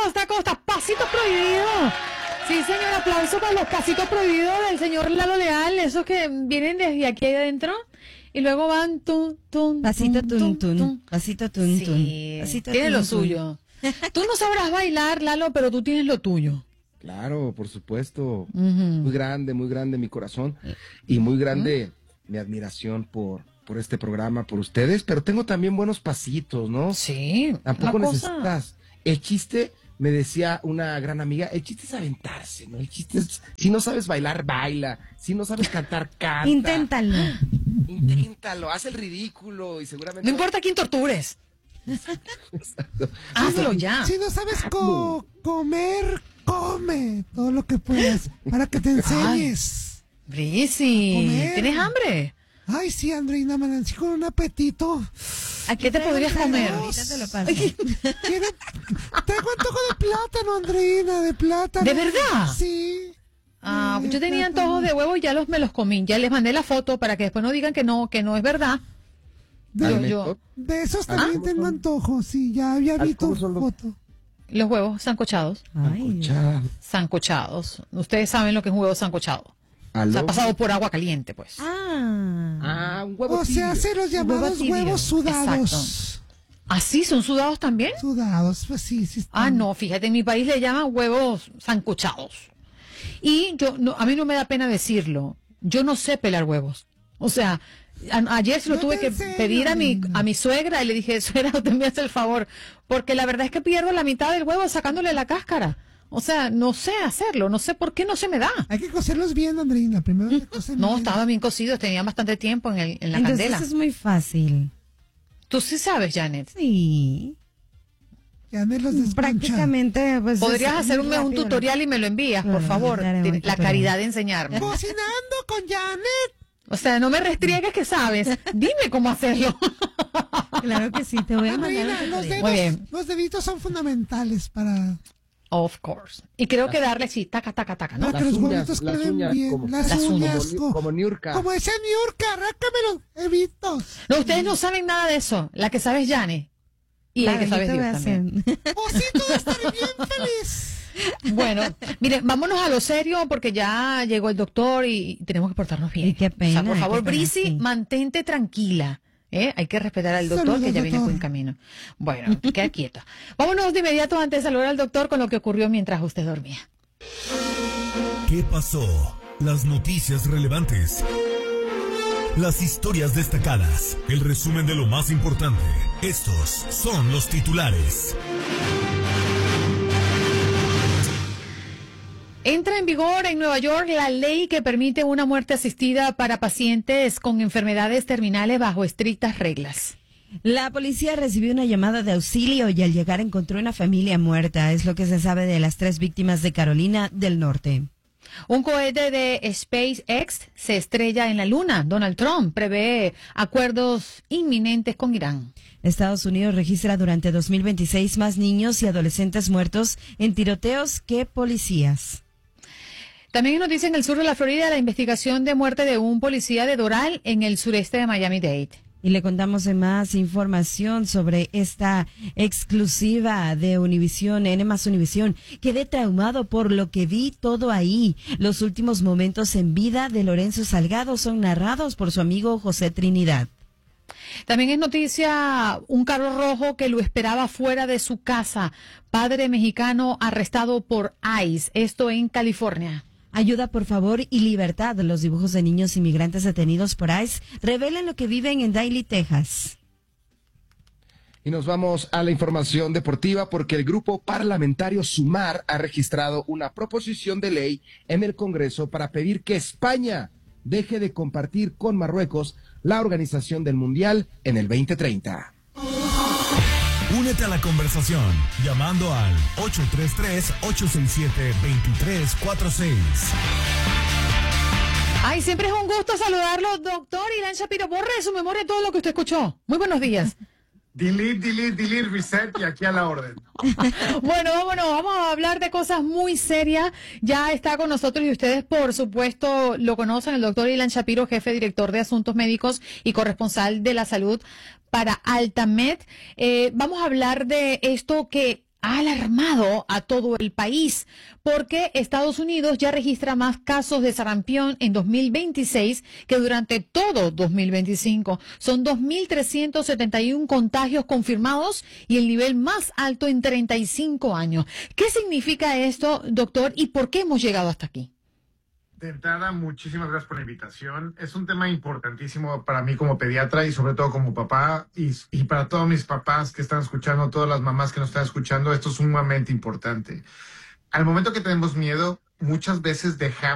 costa a costa, pasitos prohibidos. Sí, señor, aplauso para los pasitos prohibidos del señor Lalo Leal, esos que vienen desde aquí adentro y luego van pasito tun, pasito tun, sí, pasito tiene tun, lo tun. suyo. Tú no sabrás bailar, Lalo, pero tú tienes lo tuyo. Claro, por supuesto. Muy grande mi corazón y muy grande mi admiración por este programa, por ustedes, pero tengo también buenos pasitos, ¿no? Sí. Tampoco necesitas. El chiste, me decía una gran amiga, el chiste es aventarse, ¿no? El chiste es, si no sabes bailar, baila. Si no sabes cantar, canta. Inténtalo, haz el ridículo y seguramente... No importa quién tortures. Exacto. Hazlo ya. Si no sabes comer, come todo lo que puedas para que te enseñes. Brisi, ¿tienes hambre? Ay, sí, Andreina, me nací con un apetito. ¿A qué te podrías comer? Ahorita te lo paso. Tengo antojo de plátano, Andreina, de plátano. ¿De verdad? Sí. Yo tenía antojos de huevo y ya me los comí. Ya les mandé la foto para que después no digan que no es verdad. De esos también tengo antojo, sí, ya había visto foto. Los huevos sancochados. Sancochados. Ustedes saben lo que es un huevo sancochado. O sea, pasado por agua caliente, pues. Un huevo O sea, hace los llamados huevos sudados. Exacto. ¿Así son sudados también? Sudados, pues sí. No, fíjate, en mi país le llaman huevos sancochados. Y a mí no me da pena decirlo. Yo no sé pelar huevos. O sea, ayer se lo tuve que pedir a mi suegra y le dije, suegra, usted me hace el favor. Porque la verdad es que pierdo la mitad del huevo sacándole la cáscara. O sea, no sé hacerlo, no sé por qué no se me da. Hay que cocerlos bien, Andreina, primero que cocer bien. Estaban bien cocidos, tenían bastante tiempo en la Entonces, candela. Eso es muy fácil. ¿Tú sí sabes, Janet? Sí. Janet los desconcha. Prácticamente, pues... ¿Podrías hacerme un tutorial y me lo envías, por favor? La caridad de enseñarme. Cocinando con Janet. O sea, no me restriegues que sabes. Dime cómo hacerlo. Claro que sí, te voy a mandar. Andreina, los deditos son fundamentales para... Of course. Y creo que darle sí, taca, ¿no? Para que los huevitos queden bien. Las uñas. Como Niurka. Como esa Niurka, arráncame los huevitos. No, ustedes no saben nada de eso. La que sabe es Yane. Y el que sabe es Dios también. Osito va a estar bien feliz. Bueno, miren, vámonos a lo serio porque ya llegó el doctor y tenemos que portarnos bien. Y qué pena. O sea, por favor, Brisi, mantente tranquila. Hay que respetar al doctor. Saludos, que ya viene en buen camino. Bueno, queda quieta. Vámonos de inmediato antes de saludar al doctor con lo que ocurrió mientras usted dormía. ¿Qué pasó? Las noticias relevantes. Las historias destacadas. El resumen de lo más importante. Estos son los titulares. Entra en vigor en Nueva York la ley que permite una muerte asistida para pacientes con enfermedades terminales bajo estrictas reglas. La policía recibió una llamada de auxilio y al llegar encontró una familia muerta. Es lo que se sabe de las 3 víctimas de Carolina del Norte. Un cohete de SpaceX se estrella en la Luna. Donald Trump prevé acuerdos inminentes con Irán. Estados Unidos registra durante 2026 más niños y adolescentes muertos en tiroteos que policías. También hay noticia en el sur de la Florida la investigación de muerte de un policía de Doral en el sureste de Miami-Dade. Y le contamos más información sobre esta exclusiva de Univisión, N+ Univisión. Quedé traumado por lo que vi todo ahí. Los últimos momentos en vida de Lorenzo Salgado son narrados por su amigo José Trinidad. También es noticia un carro rojo que lo esperaba fuera de su casa. Padre mexicano arrestado por ICE, esto en California. Ayuda, por favor, y libertad. Los dibujos de niños inmigrantes detenidos por ICE revelan lo que viven en Daly, Texas. Y nos vamos a la información deportiva porque el grupo parlamentario Sumar ha registrado una proposición de ley en el Congreso para pedir que España deje de compartir con Marruecos la organización del Mundial en el 2030. Únete a la conversación llamando al 833-867-2346. Ay, siempre es un gusto saludarlo, doctor Ilan Shapiro. Borre de su memoria todo lo que usted escuchó. Muy buenos días. Delete, reset y aquí a la orden. Bueno, vamos a hablar de cosas muy serias. Ya está con nosotros y ustedes, por supuesto, lo conocen, el doctor Ilan Shapiro, jefe director de Asuntos Médicos y corresponsal de la salud para Altamed. Vamos a hablar de esto que ha alarmado a todo el país porque Estados Unidos ya registra más casos de sarampión en 2026 que durante todo 2025. Son 2.371 contagios confirmados y el nivel más alto en 35 años. ¿Qué significa esto, doctor, y por qué hemos llegado hasta aquí? De entrada, muchísimas gracias por la invitación. Es un tema importantísimo para mí como pediatra y sobre todo como papá y para todos mis papás que están escuchando, todas las mamás que nos están escuchando, esto es sumamente importante. Al momento que tenemos miedo, muchas veces dejamos